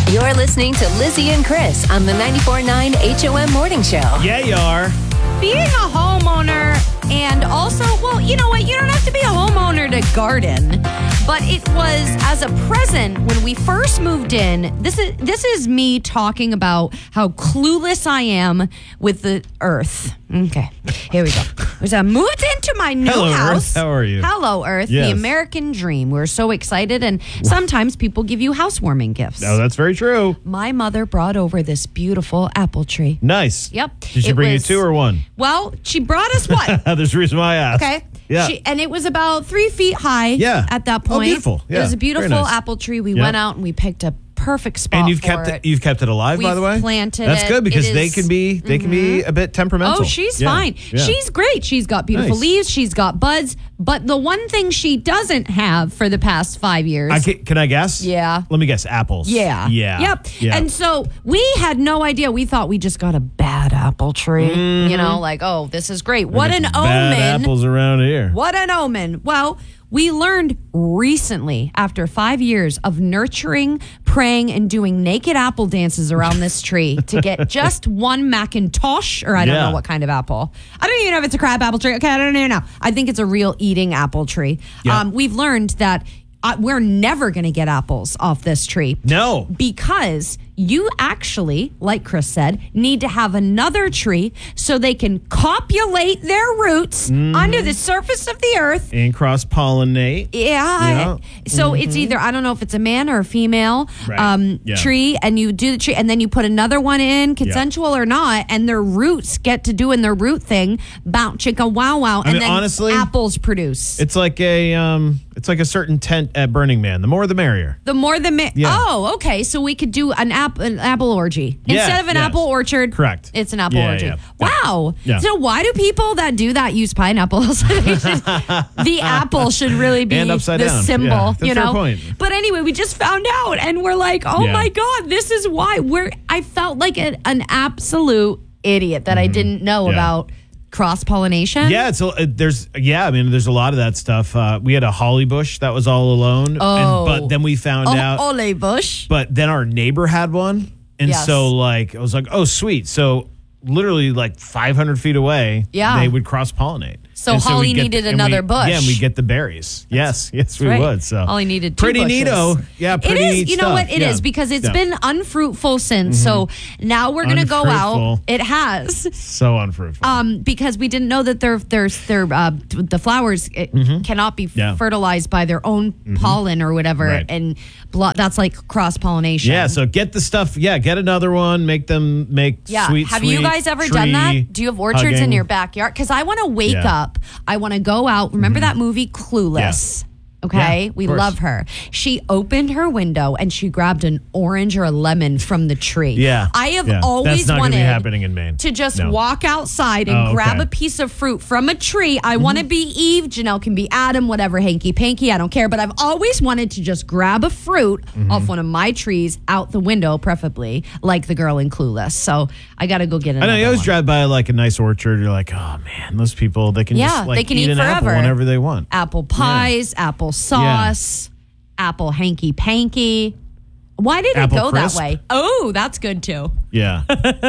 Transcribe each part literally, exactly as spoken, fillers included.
You're listening to Lizzie and Chris on the ninety-four point nine H O M Morning Show. Yeah, you are. Being a homeowner and also, well, you know what? You don't have to be a homeowner to garden. But it was as a present when we first moved in. This is this is me talking about how clueless I am with the earth. Okay, here we go. As I moved into my new Hello, house. Earth. How are you? Hello, Earth. Yes. The American dream. We're so excited. And sometimes people give you housewarming gifts. Oh, that's very true. My mother brought over this beautiful apple tree. Nice. Yep. Did she It bring was- you two or one? Well, she brought us what? There's a reason why I asked. Okay. Yeah. She, and it was about three feet high Yeah. at that Oh, point. beautiful. It Yeah. was a Very beautiful nice. apple tree. We Yeah. went out and we picked a perfect spot And you've for kept it. it. You've kept it alive, by We've the way. planted That's it. good because It they is- can be they can be a bit temperamental. Oh, she's Yeah. fine. Yeah. She's great. She's got beautiful Nice. leaves. She's got buds. But the one thing she doesn't have for the past five years. I can, can I guess? Yeah. Let me guess. Apples. Yeah. Yeah. Yep. Yeah. And so we had no idea. We thought we just got a bad apple tree. You know, like, oh, this is great. What an Bad omen. apples around here. What an omen. Well, we learned recently, after five years of nurturing, praying, and doing naked apple dances around this tree to get just one Macintosh, or I don't Yeah. know what kind of apple. I don't even know if it's a crab apple tree. Okay, I don't even know. I think it's a real eating apple tree. Yeah. Um, we've learned that uh, we're never going to get apples off this tree. No. Because you actually, like Chris said, need to have another tree so they can copulate their roots Mm-hmm. under the surface of the earth. And cross pollinate. Yeah. Yeah. So it's either, I don't know if it's a man or a female Right. um, Yeah. tree, and you do the tree, and then you put another one in, consensual or not, and their roots get to doing their root thing, bow chicka wow wow, and mean, then honestly, apples produce. It's like a um. It's like a certain tent at Burning Man. The more, the merrier. The more the ma- Yeah. oh, okay. So we could do an app an apple orgy Yeah, instead of an yes. apple orchard. Correct. It's an apple Yeah, orgy. yeah, yeah. Wow. Yeah. So why do people that do that use pineapples? They should- the apple should really be And upside the down. symbol. Yeah, that's you a fair know. point. But anyway, we just found out, and we're like, oh Yeah. my god, this is why we're. I felt like a, an absolute idiot that I didn't know Mm-hmm. Yeah. about cross pollination. Yeah, it's a, uh, there's yeah. I mean, there's a lot of that stuff. Uh, we had a holly bush that was all alone, Oh. and, but then we found Oh, out. ole bush. But then our neighbor had one, and Yes. so like I was like, oh sweet. So literally like five hundred feet away, Yeah. they would cross pollinate. So Holly needed another bush. Yeah, and we get the berries. yes, yes, we right. would. So Holly needed two pretty bushes. neato. Yeah, pretty it is. neat You know stuff. what? It is Yeah. because it's Yeah. been unfruitful since. So now we're gonna go out. Unfruitful. It has. so unfruitful. Um, because we didn't know that their their their uh, the flowers it cannot be Mm-hmm. Yeah. fertilized by their own pollen or whatever, Right. and blo- that's like cross pollination. yeah, so get the stuff. Yeah, get another one. Make them make Yeah. sweet. Have you sweet guys ever tree done that? Do you have orchards in hugging. your backyard? Because I want to wake Yeah. up. I want to go out. Remember that movie Clueless? Okay, Yeah, of we course. love her. She opened her window and she grabbed an orange or a lemon from the tree. Yeah, I have yeah. always That's not gonna wanted be happening in Maine. to just No. walk outside and Oh, grab okay. a piece of fruit from a tree. I want to be Eve. Janelle can be Adam, whatever, hanky panky. I don't care. But I've always wanted to just grab a fruit Mm-hmm. off one of my trees out the window, preferably like the girl in Clueless. So I got to go get I another know you always one. drive by like a nice orchard. You're like, oh man, those people they can Yeah, just like they can eat, eat an apple forever. whenever they want. Apple pies, apple sauce, apple hanky panky. Why did Apple it go crisp. that way? Oh, that's good too. Yeah.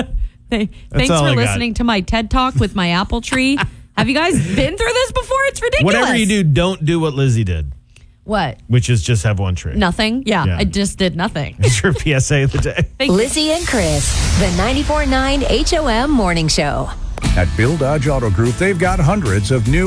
Hey, Thanks all for I got. listening to my TED Talk with my apple tree. Have you guys been through this before? It's ridiculous. Whatever you do, don't do what Lizzie did, What? which is just have one tree. Nothing? Yeah, Yeah. I just did nothing. It's your P S A of the day. Thank you. Lizzie and Chris, the ninety-four point nine H O M Morning Show. At Bill Dodge Auto Group, they've got hundreds of new